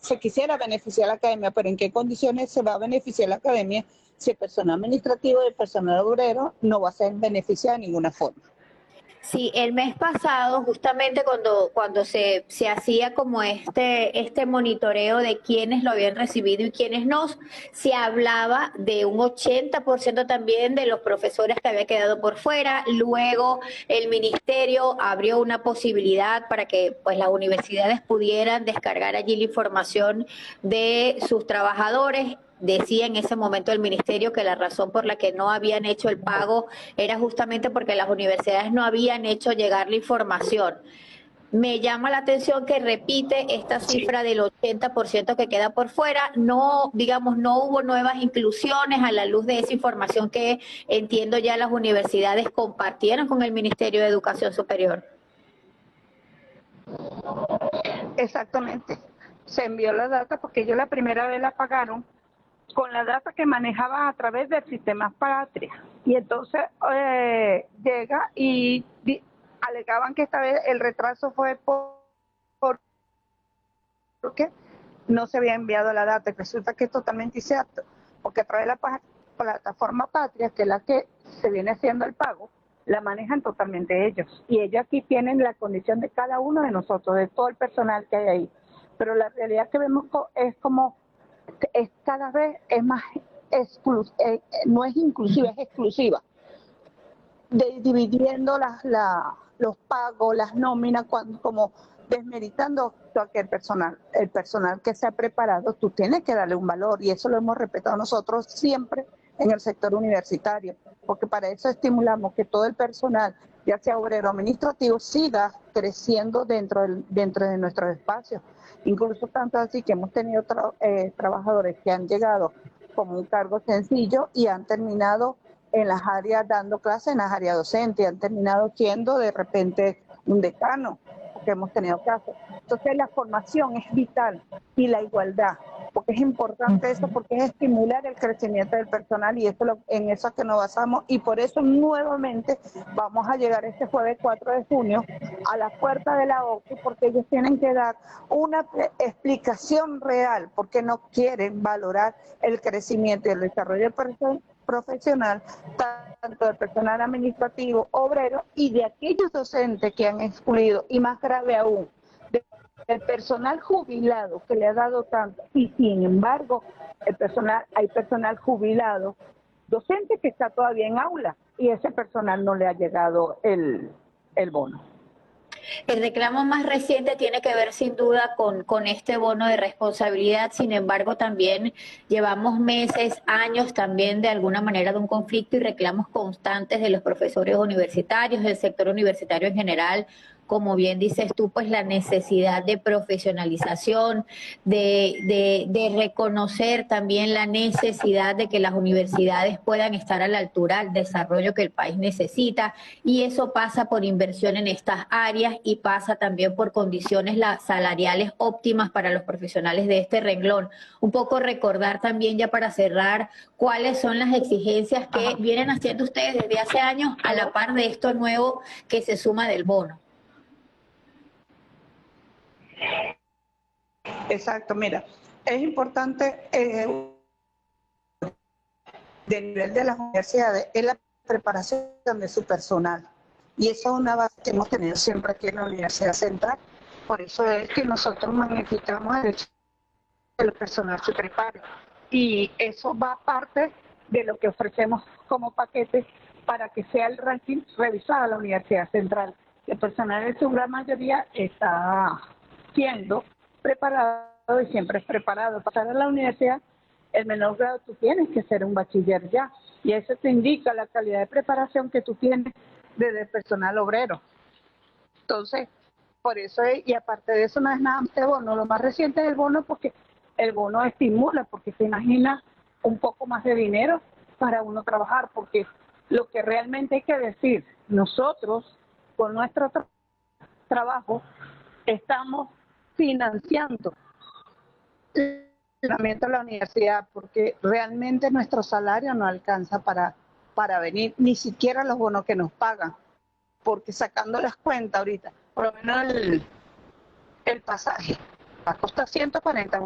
se quisiera beneficiar a la academia, pero ¿en qué condiciones se va a beneficiar la academia si el personal administrativo y el personal obrero no va a ser beneficiado de ninguna forma? Sí, el mes pasado, justamente cuando se hacía como este monitoreo de quiénes lo habían recibido y quiénes no, se hablaba de un 80% también de los profesores que había quedado por fuera. Luego el ministerio abrió una posibilidad para que pues las universidades pudieran descargar allí la información de sus trabajadores. Decía en ese momento el ministerio que la razón por la que no habían hecho el pago era justamente porque las universidades no habían hecho llegar la información. Me llama la atención que repite esta Sí. cifra del 80% que queda por fuera. No, digamos, no hubo nuevas inclusiones a la luz de esa información que entiendo ya las universidades compartieron con el Ministerio de Educación Superior. Exactamente. Se envió la data porque ellos la primera vez la pagaron con la data que manejaban a través del sistema Patria. Y entonces llega y alegaban que esta vez el retraso fue porque no se había enviado la data. Y resulta que es totalmente incierto, porque a través de la plataforma Patria, que es la que se viene haciendo el pago, la manejan totalmente ellos. Y ellos aquí tienen la condición de cada uno de nosotros, de todo el personal que hay ahí. Pero la realidad que vemos es como es cada vez es más no es inclusiva, es exclusiva, dividiendo los pagos, las nóminas, como desmeritando cualquier personal. El personal que se ha preparado, tú tienes que darle un valor, y eso lo hemos respetado nosotros siempre en el sector universitario, porque para eso estimulamos que todo el personal, ya sea obrero o administrativo, siga creciendo dentro de nuestros espacios. Incluso tanto así que hemos tenido trabajadores que han llegado como un cargo sencillo y han terminado en las áreas dando clases, en las áreas docentes, han terminado siendo de repente un decano, porque hemos tenido casos. Entonces la formación es vital, y la igualdad, porque es importante eso, porque es estimular el crecimiento del personal, y en eso es que nos basamos, y por eso nuevamente vamos a llegar este jueves 4 de junio a la puerta de la OCU, porque ellos tienen que dar una explicación real, porque no quieren valorar el crecimiento y el desarrollo profesional, tanto del personal administrativo, obrero, y de aquellos docentes que han excluido, y más grave aún, del personal jubilado que le ha dado tanto, y sin embargo hay personal jubilado, docente, que está todavía en aula, y ese personal no le ha llegado el bono. El reclamo más reciente tiene que ver sin duda con este bono de responsabilidad. Sin embargo, también llevamos meses, años también de alguna manera de un conflicto y reclamos constantes de los profesores universitarios, del sector universitario en general. Como bien dices tú, pues la necesidad de profesionalización, de reconocer también la necesidad de que las universidades puedan estar a la altura del desarrollo que el país necesita, y eso pasa por inversión en estas áreas y pasa también por condiciones salariales óptimas para los profesionales de este renglón. Un poco recordar también, ya para cerrar, cuáles son las exigencias que vienen haciendo ustedes desde hace años a la par de esto nuevo que se suma del bono. Exacto, mira, es importante del nivel de las universidades es la preparación de su personal, y eso es una base que hemos tenido siempre aquí en la Universidad Central. Por eso es que nosotros magnificamos el hecho de que el personal se prepare, y eso va aparte de lo que ofrecemos como paquete para que sea el ranking revisado a la Universidad Central. El personal en su gran mayoría está siendo preparado, y siempre es preparado. Pasar a la universidad, el menor grado, tú tienes que ser un bachiller ya, y eso te indica la calidad de preparación que tú tienes desde el personal obrero. Entonces, por eso y aparte de eso no es nada de bono. Lo más reciente es el bono, porque el bono estimula, porque se imagina un poco más de dinero para uno trabajar, porque lo que realmente hay que decir, nosotros con nuestro trabajo estamos financiando el funcionamiento de la universidad, porque realmente nuestro salario no alcanza para venir, ni siquiera los bonos que nos pagan, porque sacando las cuentas ahorita, por lo menos el pasaje va a costar 140